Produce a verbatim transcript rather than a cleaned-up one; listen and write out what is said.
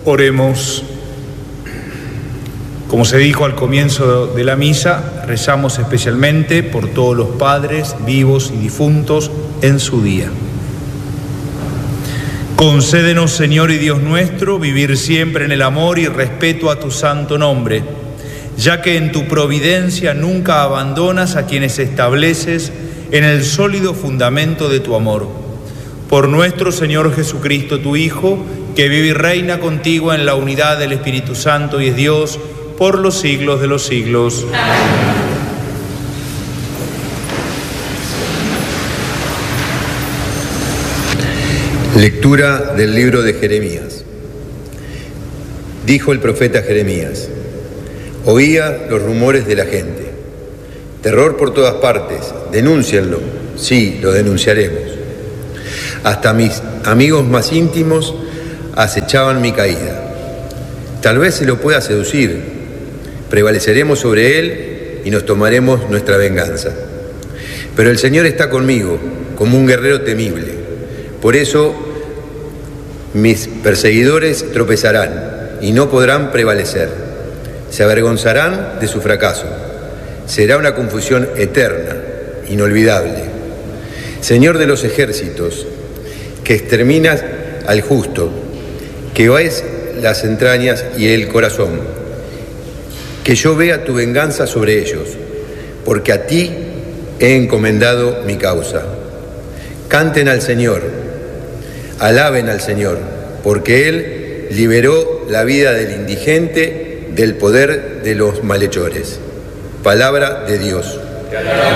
Oremos. Como se dijo al comienzo de la misa, rezamos especialmente por todos los padres vivos y difuntos en su día. Concédenos, Señor y Dios nuestro, vivir siempre en el amor y respeto a tu santo nombre, ya que en tu providencia nunca abandonas a quienes estableces en el sólido fundamento de tu amor. Por nuestro Señor Jesucristo, tu Hijo, que vive y reina contigo en la unidad del Espíritu Santo y es Dios por los siglos de los siglos. Amén. Lectura del libro de Jeremías. Dijo el profeta Jeremías: oía los rumores de la gente. Terror por todas partes, denúncienlo. Sí, lo denunciaremos. Hasta mis amigos más íntimos acechaban mi caída. Tal vez se lo pueda seducir. Prevaleceremos sobre él y nos tomaremos nuestra venganza. Pero el Señor está conmigo, como un guerrero temible. Por eso mis perseguidores tropezarán y no podrán prevalecer. Se avergonzarán de su fracaso. Será una confusión eterna, inolvidable. Señor de los ejércitos, que exterminas al justo, que ves las entrañas y el corazón, que yo vea tu venganza sobre ellos, porque a ti he encomendado mi causa. Canten al Señor, alaben al Señor, porque Él liberó la vida del indigente del poder de los malhechores. Palabra de Dios.